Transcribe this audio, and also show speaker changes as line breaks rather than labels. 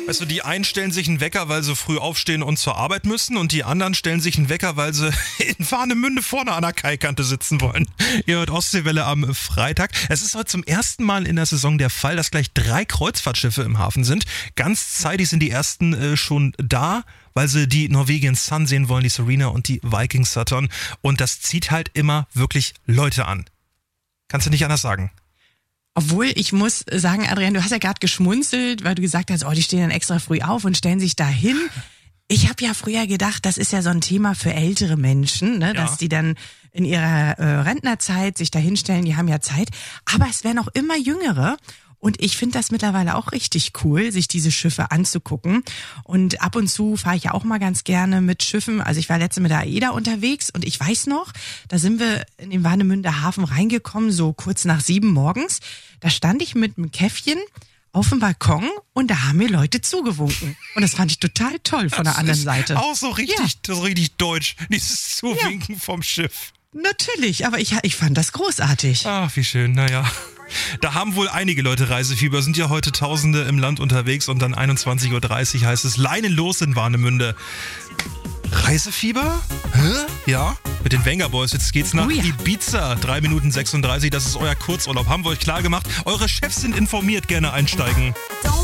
Weißt du, die einen stellen sich einen Wecker, weil sie früh aufstehen und zur Arbeit müssen und die anderen stellen sich einen Wecker, weil sie in Warnemünde vorne an der Kaikante sitzen wollen. Ihr hört Ostseewelle am Freitag. Es ist heute zum ersten Mal in der Saison der Fall, dass gleich 3 Kreuzfahrtschiffe im Hafen sind. Ganz zeitig sind die ersten schon da, weil sie die Norwegian Sun sehen wollen, die Serena und die Viking Saturn. Und das zieht halt immer wirklich Leute an. Kannst du nicht anders sagen.
Obwohl, ich muss sagen, Adrian, du hast ja gerade geschmunzelt, weil du gesagt hast, die stehen dann extra früh auf und stellen sich da hin. Ich habe ja früher gedacht, das ist ja so ein Thema für ältere Menschen, ne, dass die dann in ihrer Rentnerzeit sich da hinstellen, die haben ja Zeit. Aber es werden auch immer Jüngere. Und ich finde das mittlerweile auch richtig cool, sich diese Schiffe anzugucken. Und ab und zu fahre ich ja auch mal ganz gerne mit Schiffen. Also ich war letztens mit der AIDA unterwegs und ich weiß noch, da sind wir in den Warnemünder Hafen reingekommen, so kurz nach 7 morgens. Da stand ich mit einem Käffchen auf dem Balkon und da haben mir Leute zugewunken. Und das fand ich total toll von der anderen Seite.
Auch so richtig, so richtig deutsch, dieses Zuwinken vom Schiff.
Natürlich, aber ich fand das großartig.
Ach, wie schön, naja. Da haben wohl einige Leute Reisefieber, sind ja heute Tausende im Land unterwegs und dann 21.30 Uhr heißt es Leinen los in Warnemünde. Reisefieber? Hä? Ja? Mit den Wenger Boys, jetzt geht's nach Ibiza. 3 Minuten 36, das ist euer Kurzurlaub. Haben wir euch klar gemacht. Eure Chefs sind informiert, gerne einsteigen.